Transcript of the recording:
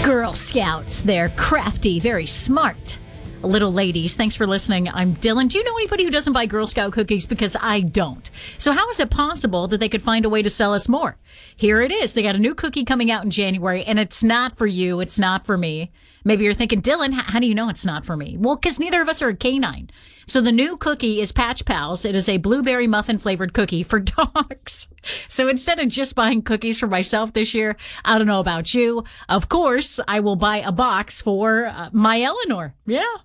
Girl Scouts. They're crafty, very smart little ladies. Thanks for listening. I'm Dylan. Do you know anybody who doesn't buy Girl Scout cookies? Because I don't. So how is it possible that they could find a way to sell us more? Here it is. They got a new cookie coming out in January, and it's not for you. It's not for me. Maybe you're thinking, Dylan, how do you know it's not for me? Well, because neither of us are a canine. So the new cookie is Patch Pals. It is a blueberry muffin flavored cookie for dogs. So instead of just buying cookies for myself this year, I don't know about you. Of course, I will buy a box for my Eleanor. Yeah.